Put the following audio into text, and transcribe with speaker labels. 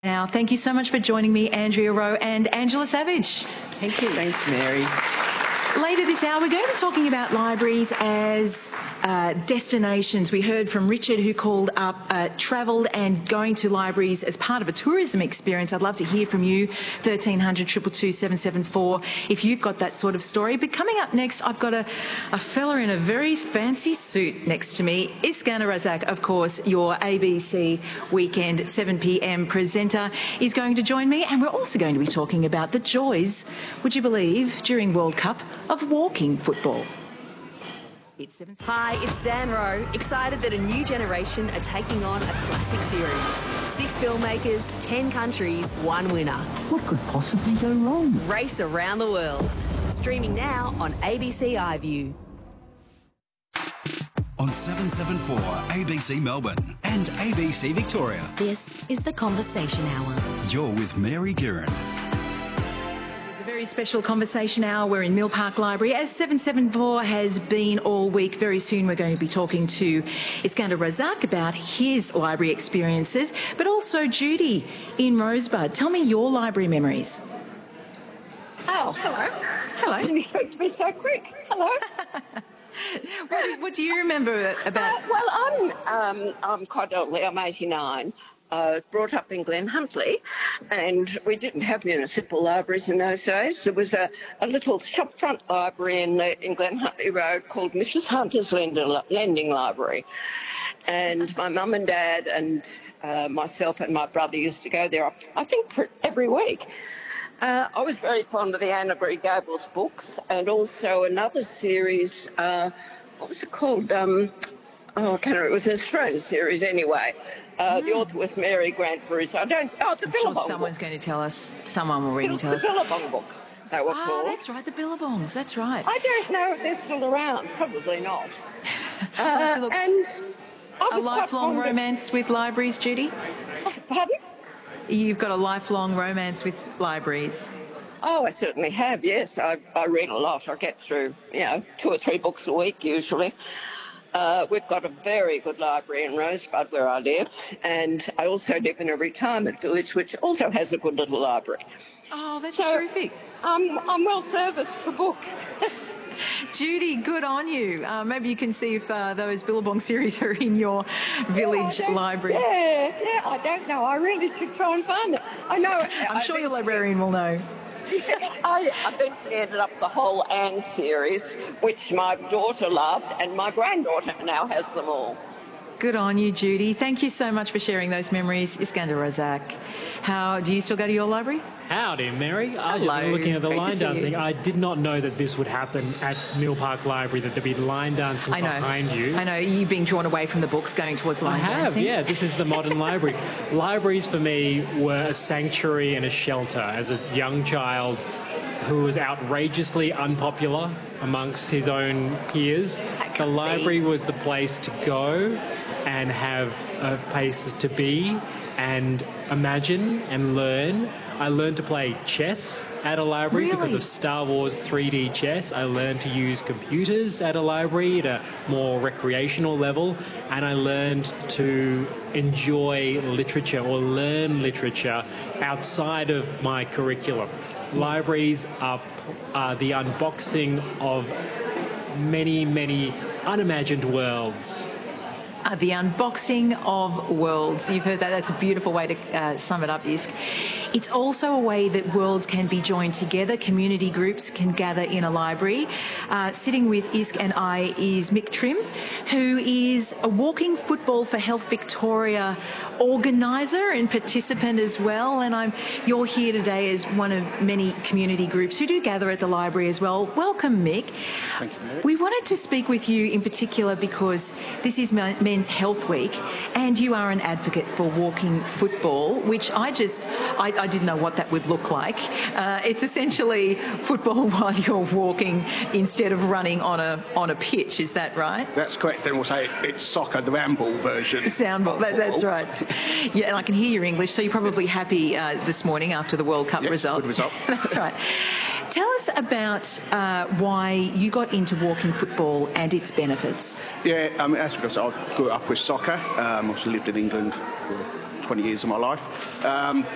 Speaker 1: Now, thank you so much for joining me, Andrea Rowe and Angela Savage.
Speaker 2: Thank you.
Speaker 3: Thanks, Mary.
Speaker 1: Later this hour, we're going to be talking about libraries as destinations. We heard from Richard, who called up, travelled and going to libraries as part of a tourism experience. I'd love to hear from you, 1300 222 774, if you've got that sort of story. But coming up next, I've got a fella in a very fancy suit next to me, Iskander Razak, of course, your ABC Weekend 7 p.m. presenter, is going to join me. And we're also going to be talking about the joys, would you believe, during World Cup of walking football.
Speaker 4: Hi, it's Zan Rowe, excited that a new generation are taking on a classic series. 6 filmmakers, 10 countries, 1 winner.
Speaker 5: What could possibly go wrong?
Speaker 4: Race around the world. Streaming now on ABC iView.
Speaker 6: On 774 ABC Melbourne and ABC Victoria.
Speaker 7: This is the Conversation Hour.
Speaker 6: You're with Mary Guerin.
Speaker 1: A very special conversation hour. We're in Mill Park Library, as 774 has been all week. Very soon we're going to be talking to Iskander Razak about his library experiences, but also Judy in Rosebud. Tell me your library memories.
Speaker 8: Oh, hello.
Speaker 1: Hello.
Speaker 8: You expect to be so quick. Hello.
Speaker 1: What do you remember about?
Speaker 8: I'm quite elderly. I'm 89. Brought up in Glen Huntly, and we didn't have municipal libraries in those days. There was a little shopfront library in Glen Huntly Road called Mrs. Hunter's Lending Library. And my mum and dad and myself and my brother used to go there, I think, every week. I was very fond of the Anna Green Gables books, and also another series, what was it called? I can't remember. It was an Australian series anyway. The author was Mary Grant Bruce. The Billabong
Speaker 1: Sure someone's going to tell us. Someone will really tell us.
Speaker 8: The Billabong books, they were called.
Speaker 1: That's right, the Billabongs. That's right.
Speaker 8: I don't know if they're still around. Probably not.
Speaker 1: And
Speaker 8: a
Speaker 1: lifelong romance with libraries, Judy?
Speaker 8: Pardon?
Speaker 1: You've got a lifelong romance with libraries.
Speaker 8: Oh, I certainly have, yes. I read a lot. I get through, 2 or 3 books a week usually. We've got a very good library in Rosebud where I live, and I also live in a retirement village which also has a good little library.
Speaker 1: Oh, that's terrific.
Speaker 8: I'm well serviced for books.
Speaker 1: Judy, good on you. Maybe you can see if those Billabong series are in your village library.
Speaker 8: Yeah, I don't know. I really should try and find them. I know.
Speaker 1: I'm sure your librarian will know.
Speaker 8: I eventually ended up the whole Anne series, which my daughter loved, and my granddaughter now has them all.
Speaker 1: Good on you, Judy. Thank you so much for sharing those memories. Iskander Razak, do you still go to your library?
Speaker 9: Howdy, Mary. I was
Speaker 1: Hello.
Speaker 9: just looking at the
Speaker 1: Great to
Speaker 9: line
Speaker 1: see
Speaker 9: dancing.
Speaker 1: you.
Speaker 9: I did not know that this would happen at Mill Park Library, that there'd be line dancing behind you.
Speaker 1: I know. You've been drawn away from the books going towards line dancing.
Speaker 9: Yeah. This is the modern library. Libraries for me were a sanctuary and a shelter. As a young child who was outrageously unpopular amongst his own peers, the library was the place to go and have a place to be and imagine and learn. I learned to play chess at a library because of Star Wars 3D chess. I learned to use computers at a library at a more recreational level, and I learned to enjoy literature or learn literature outside of my curriculum. Libraries are the unboxing of many, many unimagined worlds.
Speaker 1: The unboxing of worlds. You've heard that. That's a beautiful way to sum it up, Isk. It's also a way that worlds can be joined together. Community groups can gather in a library. Sitting with Isk and I is Mick Trim, who is a Walking Football for Health Victoria organiser and participant as well. And you're here today as one of many community groups who do gather at the library as well. Welcome, Mick.
Speaker 3: Thank you, Mary.
Speaker 1: We wanted to speak with you in particular because this is Men's Health Week, and you are an advocate for walking football, which I didn't know what that would look like. It's essentially football while you're walking instead of running on a pitch. Is that right?
Speaker 3: That's correct. Then we'll say it's soccer, the handball version.
Speaker 1: Soundball. That's right. Yeah, and I can hear your English, so you're probably happy this morning after the World Cup result.
Speaker 3: Good result.
Speaker 1: That's right. Tell us about why you got into walking football and its benefits.
Speaker 3: Yeah, that's because I grew up with soccer. I also lived in England for 20 years of my life.